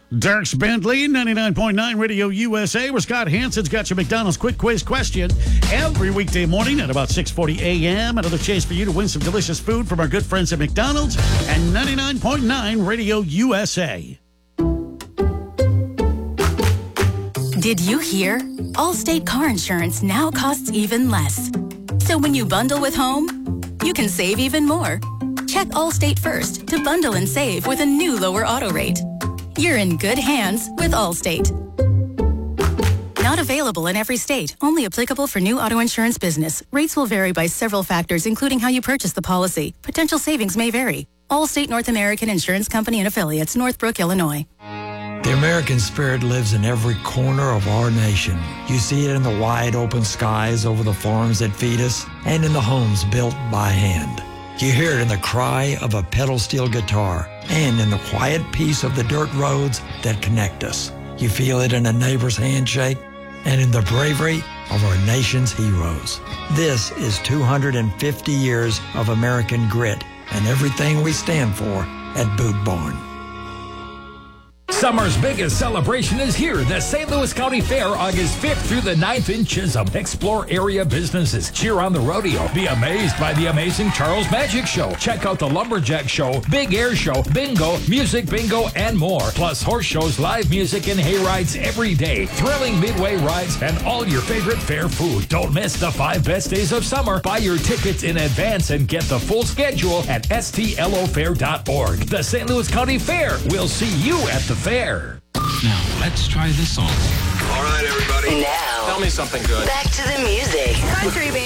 Dirks Bentley, 99.9 Radio USA, where Scott Hansen's got your McDonald's quick quiz question every weekday morning at about 6:40 a.m. Another chance for you to win some delicious food from our good friends at McDonald's and 99.9 Radio USA. Did you hear? Allstate car insurance now costs even less. So when you bundle with home, you can save even more. Check Allstate first to bundle and save with a new lower auto rate. You're in good hands with Allstate. Not available in every state. Only applicable for new auto insurance business. Rates will vary by several factors, including how you purchase the policy. Potential savings may vary. Allstate North American Insurance Company and Affiliates, Northbrook, Illinois. The American spirit lives in every corner of our nation. You see it in the wide open skies over the farms that feed us and in the homes built by hand. You hear it in the cry of a pedal steel guitar and in the quiet peace of the dirt roads that connect us. You feel it in a neighbor's handshake and in the bravery of our nation's heroes. This is 250 years of American grit and everything we stand for at Boot Barn. Summer's biggest celebration is here. The St. Louis County Fair, August 5th through the 9th in Chisholm. Explore area businesses, cheer on the rodeo, be amazed by the amazing Charles Magic Show. Check out the Lumberjack Show, Big Air Show, Bingo, Music Bingo, and more. Plus horse shows, live music, and hay rides every day. Thrilling midway rides and all your favorite fair food. Don't miss the 5 best days of summer. Buy your tickets in advance and get the full schedule at stlofair.org. The St. Louis County Fair. We'll see you at the fair. Now, let's try this song. All right, everybody. Now, tell me something good. back to the music. Country band.